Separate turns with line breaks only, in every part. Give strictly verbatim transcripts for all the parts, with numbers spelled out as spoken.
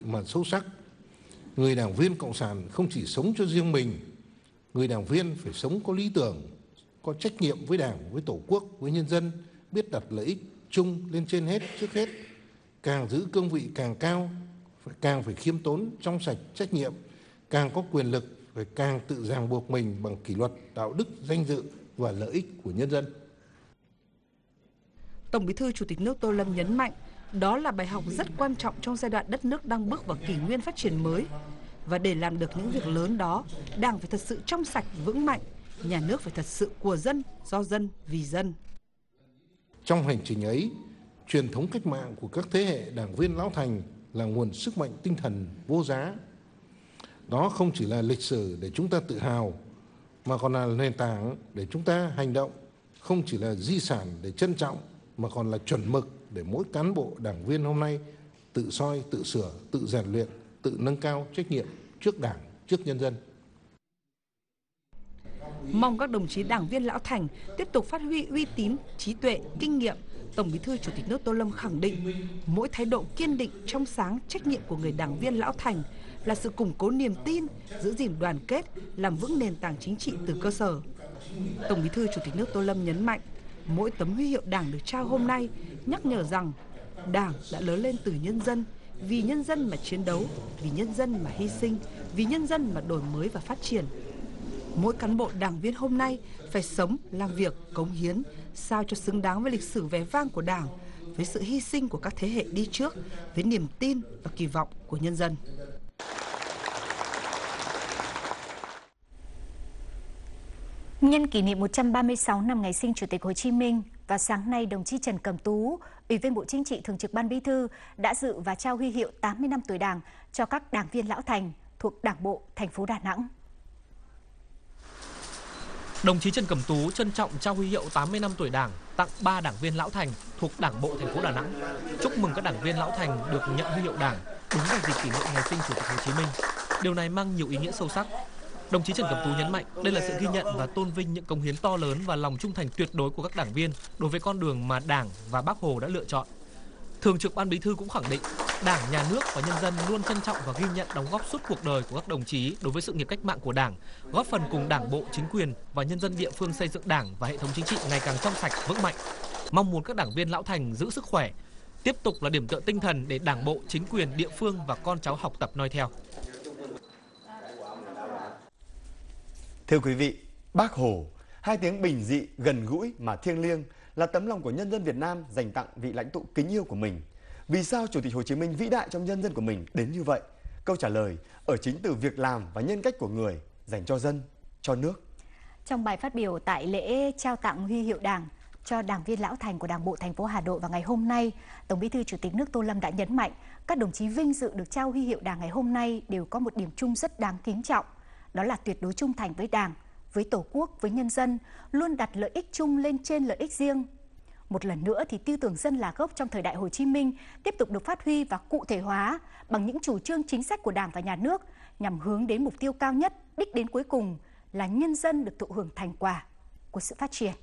mà sâu sắc. Người đảng viên Cộng sản không chỉ sống cho riêng mình, người đảng viên phải sống có lý tưởng, có trách nhiệm với Đảng, với Tổ quốc, với nhân dân, biết đặt lợi ích chung lên trên hết, trước hết. Càng giữ cương vị càng cao, càng phải khiêm tốn, trong sạch, trách nhiệm, càng có quyền lực, phải càng tự ràng buộc mình bằng kỷ luật, đạo đức, danh dự và lợi ích của nhân dân.
Tổng Bí thư Chủ tịch nước Tô Lâm nhấn mạnh, đó là bài học rất quan trọng trong giai đoạn đất nước đang bước vào kỷ nguyên phát triển mới. Và để làm được những việc lớn đó, Đảng phải thật sự trong sạch, vững mạnh, nhà nước phải thật sự của dân, do dân, vì dân.
Trong hành trình ấy, truyền thống cách mạng của các thế hệ đảng viên lão thành là nguồn sức mạnh tinh thần vô giá. Đó không chỉ là lịch sử để chúng ta tự hào, mà còn là nền tảng để chúng ta hành động, không chỉ là di sản để trân trọng, mà còn là chuẩn mực để mỗi cán bộ đảng viên hôm nay tự soi, tự sửa, tự rèn luyện, tự nâng cao trách nhiệm trước Đảng, trước nhân dân.
Mong các đồng chí đảng viên lão thành tiếp tục phát huy uy tín, trí tuệ, kinh nghiệm. Tổng Bí thư Chủ tịch nước Tô Lâm khẳng định, mỗi thái độ kiên định, trong sáng, trách nhiệm của người đảng viên lão thành là sự củng cố niềm tin, giữ gìn đoàn kết, làm vững nền tảng chính trị từ cơ sở. Tổng Bí thư Chủ tịch nước Tô Lâm nhấn mạnh, mỗi tấm huy hiệu Đảng được trao hôm nay nhắc nhở rằng Đảng đã lớn lên từ nhân dân, vì nhân dân mà chiến đấu, vì nhân dân mà hy sinh, vì nhân dân mà đổi mới và phát triển. Mỗi cán bộ đảng viên hôm nay phải sống, làm việc, cống hiến sao cho xứng đáng với lịch sử vẻ vang của Đảng, với sự hy sinh của các thế hệ đi trước, với niềm tin và kỳ vọng của nhân dân.
Nhân kỷ niệm một trăm ba mươi sáu năm ngày sinh Chủ tịch Hồ Chí Minh, vào sáng nay, đồng chí Trần Cẩm Tú, Ủy viên Bộ Chính trị, Thường trực Ban Bí thư đã dự và trao huy hiệu tám mươi năm tuổi Đảng cho các đảng viên lão thành thuộc Đảng bộ thành phố Đà Nẵng.
Đồng chí Trần Cẩm Tú trân trọng trao huy hiệu tám mươi năm tuổi Đảng tặng ba đảng viên lão thành thuộc Đảng bộ thành phố Đà Nẵng. Chúc mừng các đảng viên lão thành được nhận huy hiệu Đảng đúng vào dịp kỷ niệm ngày sinh Chủ tịch Hồ Chí Minh. Điều này mang nhiều ý nghĩa sâu sắc. Đồng chí Trần Cẩm Tú nhấn mạnh đây là sự ghi nhận và tôn vinh những cống hiến to lớn và lòng trung thành tuyệt đối của các đảng viên đối với con đường mà Đảng và Bác Hồ đã lựa chọn. Thường trực Ban Bí thư cũng khẳng định Đảng, Nhà nước và nhân dân luôn trân trọng và ghi nhận đóng góp suốt cuộc đời của các đồng chí đối với sự nghiệp cách mạng của Đảng, góp phần cùng Đảng bộ, chính quyền và nhân dân địa phương xây dựng Đảng và hệ thống chính trị ngày càng trong sạch, vững mạnh. Mong muốn các đảng viên lão thành giữ sức khỏe, tiếp tục là điểm tựa tinh thần để Đảng bộ, chính quyền địa phương và con cháu học tập noi theo.
Thưa quý vị, Bác Hồ, hai tiếng bình dị, gần gũi mà thiêng liêng là tấm lòng của nhân dân Việt Nam dành tặng vị lãnh tụ kính yêu của mình. Vì sao Chủ tịch Hồ Chí Minh vĩ đại trong nhân dân của mình đến như vậy? Câu trả lời ở chính từ việc làm và nhân cách của người dành cho dân, cho nước.
Trong bài phát biểu tại lễ trao tặng huy hiệu Đảng cho đảng viên lão thành của Đảng bộ thành phố Hà Nội vào ngày hôm nay, Tổng Bí thư Chủ tịch nước Tô Lâm đã nhấn mạnh các đồng chí vinh dự được trao huy hiệu Đảng ngày hôm nay đều có một điểm chung rất đáng kính trọng, đó là tuyệt đối trung thành với Đảng, với Tổ quốc, với nhân dân, luôn đặt lợi ích chung lên trên lợi ích riêng. Một lần nữa thì tư tưởng dân là gốc trong thời đại Hồ Chí Minh tiếp tục được phát huy và cụ thể hóa bằng những chủ trương chính sách của Đảng và Nhà nước nhằm hướng đến mục tiêu cao nhất, đích đến cuối cùng là nhân dân được thụ hưởng thành quả của sự phát triển.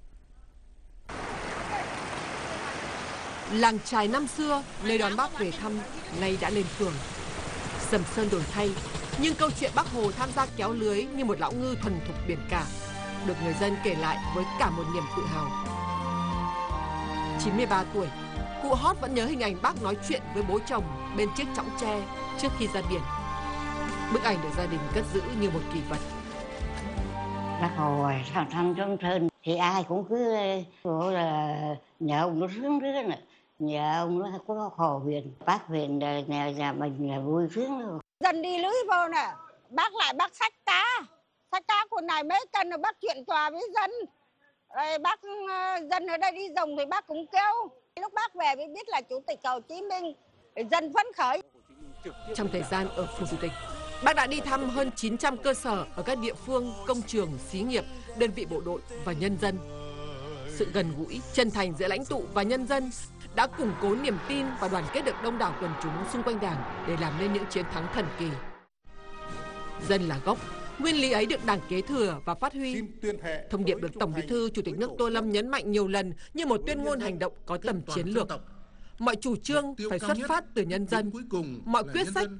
Làng chài năm xưa, nơi đón Bác về thăm, nay đã lên phường. Sầm sơn đổi thay, nhưng câu chuyện Bác Hồ tham gia kéo lưới như một lão ngư thuần thục biển cả, được người dân kể lại với cả một niềm tự hào. chín mươi ba tuổi, cụ Hót vẫn nhớ hình ảnh Bác nói chuyện với bố chồng bên chiếc chõng tre trước khi ra biển. Bức ảnh được gia đình cất giữ như một kỷ vật.
Bác Hồ thằng thằng trong sơn thì ai cũng cứ nói là nhờ ông nó sướng sướng này, nhờ ông nó có Hồ Huyền, Bác Huyền nhà nhà mình là vui sướng luôn.
Dân đi lưới vô nè, bác lại bác xách cá, xách cá con này mấy cân rồi bác chuyện trò với dân. Rồi bác dân ở đây đi rồng thì bác cũng kêu. Lúc bác về mới biết là Chủ tịch Hồ Chí Minh, dân phấn khởi.
Trong thời gian ở phủ Chủ tịch, bác đã đi thăm hơn chín trăm cơ sở ở các địa phương, công trường, xí nghiệp, đơn vị bộ đội và nhân dân. Sự gần gũi, chân thành giữa lãnh tụ và nhân dân đã củng cố niềm tin và đoàn kết được đông đảo quần chúng xung quanh Đảng để làm nên những chiến thắng thần kỳ. Dân là gốc, nguyên lý ấy được Đảng kế thừa và phát huy. Thông điệp được Tổng Bí thư Chủ tịch nước Tô Lâm nhấn mạnh nhiều lần như một tuyên ngôn hành động có tầm chiến lược. Mọi chủ trương phải xuất phát từ nhân dân, mọi quyết sách